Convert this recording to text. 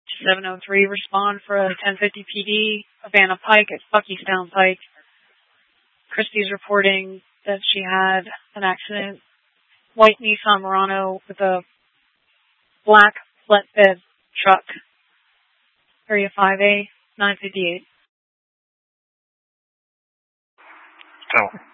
703, respond for a 1050 PD, Havana Pike at Buckystown Pike. Christy's reporting that she had an accident. White Nissan Murano with a black flatbed truck. Area 5A, 958. Oh.